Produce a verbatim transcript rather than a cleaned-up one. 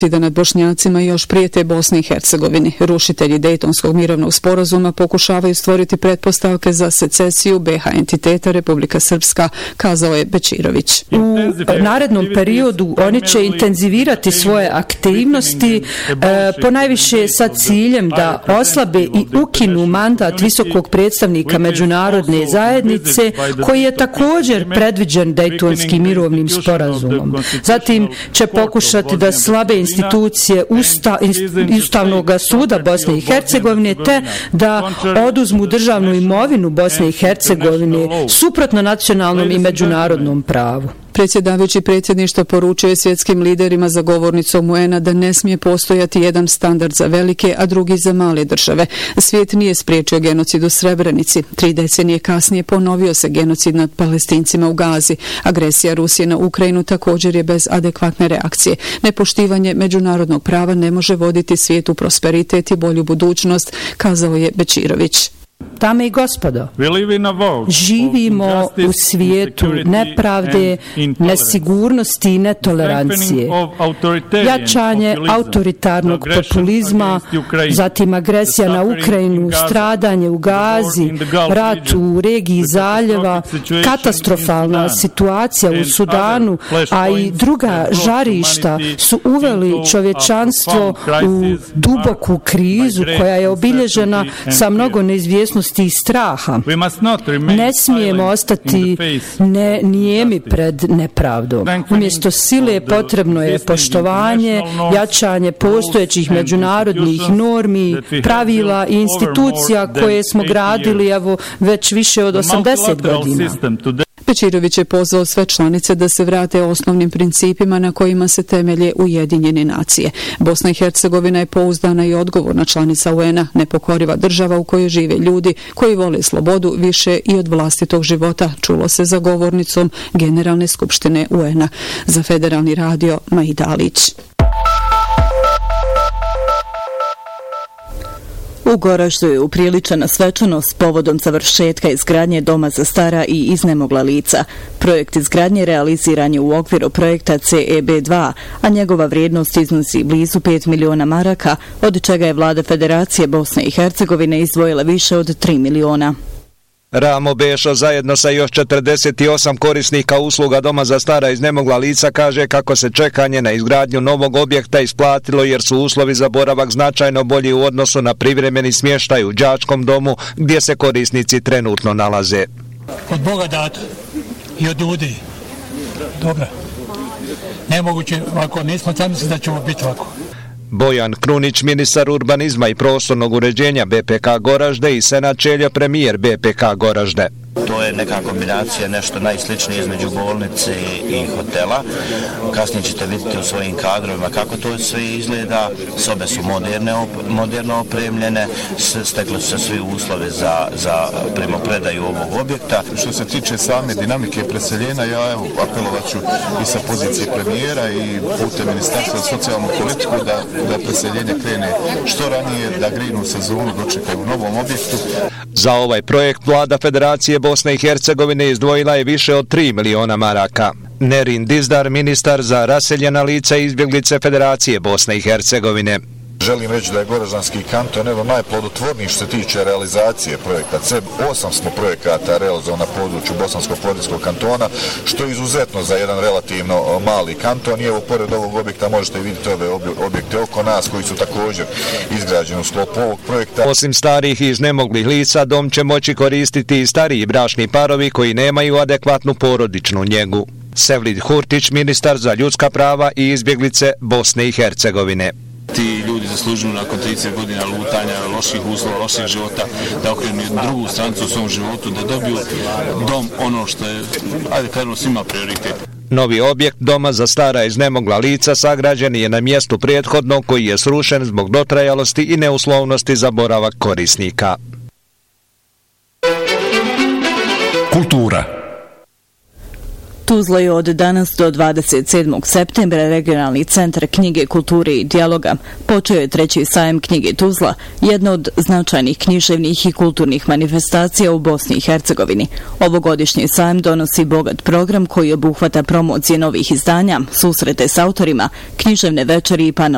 da nad Bošnjacima još prijete Bosni i Hercegovini. Rušitelji Dejtonskog mirovnog sporazuma pokušavaju stvoriti pretpostavke za secesiju be ha entiteta Republika Srpska, kazao je Bečirović. U narednom periodu oni će intenzivirati svoje aktivnosti e, ponajviše sa ciljem da oslabe i ukinu mandat visokog predstavnika međunarodne zajednice koji je također predviđen Dejtonskim mirovnim sporazumom. Zatim će pokušati da slabe institucije Usta, Ustavnog suda Bosne i Hercegovine te da oduzmu državnu imovinu Bosne i Hercegovine suprotno nacionalnom i međunarodnom pravu. Predsjedavajući predsjedništva poručio je svjetskim liderima za govornicom u en a da ne smije postojati jedan standard za velike, a drugi za male države. Svijet nije spriječio genocid u Srebrenici. Tri decenije kasnije ponovio se genocid nad Palestincima u Gazi. Agresija Rusije na Ukrajinu također je bez adekvatne reakcije. Nepoštivanje međunarodnog prava ne može voditi svijet u prosperitet i bolju budućnost, kazao je Bečirović. Dame i gospodo, živimo u svijetu nepravde, nesigurnosti i netolerancije. Jačanje autoritarnog populizma, zatim agresija na Ukrajinu, stradanje u Gazi, rat u regiji Zaljeva, katastrofalna situacija u Sudanu, a i druga žarišta su uveli čovječanstvo u duboku krizu koja je obilježena sa mnogo neizvjesnosti i straha. Ne smijemo ostati ne, nijemi pred nepravdom. Umjesto sile potrebno je poštovanje, jačanje postojećih međunarodnih normi, pravila i institucija koje smo gradili evo već više od osamdeset godina. Bečirović je pozvao sve članice da se vrate osnovnim principima na kojima se temelje Ujedinjene nacije. Bosna i Hercegovina je pouzdana i odgovorna članica u en a, nepokoriva država u kojoj žive ljudi koji vole slobodu više i od vlastitog života, čulo se za govornicom Generalne skupštine u en a. Za Federalni radio, Maida Alić. U Goraždu je upriličena svečanost povodom završetka izgradnje doma za stara i iznemogla lica. Projekt izgradnje realiziran je u okviru projekta ce e be dva, a njegova vrijednost iznosi blizu pet miliona maraka, od čega je vlada Federacije Bosne i Hercegovine izdvojila više od tri miliona. Ramo Bešo zajedno sa još četrdeset osam korisnika usluga doma za stara iznemogla lica kaže kako se čekanje na izgradnju novog objekta isplatilo jer su uslovi za boravak značajno bolji u odnosu na privremeni smještaj u đačkom domu gdje se korisnici trenutno nalaze. Od Boga dato i od ljudi. Dobro. Nemoguće ovako, nismo sami se da ćemo biti ovako. Bojan Krunić, ministar urbanizma i prostornog uređenja be pe ka Goražde i Senad Čeljo, premijer be pe ka Goražde. To je neka kombinacija, nešto najsličnije između bolnice i hotela. Kasnije ćete vidjeti u svojim kadrovima kako to sve izgleda. Sobe su moderne, moderno opremljene, stekli su se svi uslovi za, za primopredaju ovog objekta. Što se tiče same dinamike preseljenja, ja evo, apelovat ću i sa pozicije premijera i putem Ministarstva za socijalnu politiku da, da preseljenje krene što ranije, da grejnu sezonu dočekaju u novom objektu. Za ovaj projekt vlada Federacije Bosne i Hercegovine izdvojila je više od tri miliona maraka. Nerin Dizdar, ministar za raseljena lica i izbjeglice Federacije Bosne i Hercegovine. Želim reći da je Goraždanski kanton jedan najplodotvorniji što se tiče realizacije projekta. Osam smo projekata realizovali na području Bosansko-Porijskog kantona, što je izuzetno za jedan relativno mali kanton. I evo, pored ovog objekta možete vidjeti ove objekte oko nas koji su također izgrađeni u sklopu ovog projekta. Osim starih i iznemoglih lica, dom će moći koristiti i stariji bračni parovi koji nemaju adekvatnu porodičnu njegu. Sevlid Hurtić, ministar za ljudska prava i izbjeglice Bosne i Hercegovine. Ti ljudi zaslužuju nakon trideset godina lutanja, loših uslova, loših života, da okrenu drugu strancu u svom životu, da dobiju dom, ono što je, ajde kažemo, svima prioritet. Novi objekt doma za stara iznemogla lica sagrađen je na mjestu prethodnog koji je srušen zbog dotrajalosti i neuslovnosti za boravak korisnika. Kultura. Tuzla je od danas do dvadeset sedmog septembra regionalni centar knjige, kulture i dijaloga. Počeo je treći sajam knjige Tuzla, jedna od značajnih književnih i kulturnih manifestacija u Bosni i Hercegovini. Ovogodišnji sajam donosi bogat program koji obuhvata promocije novih izdanja, susrete s autorima, književne večeri i panel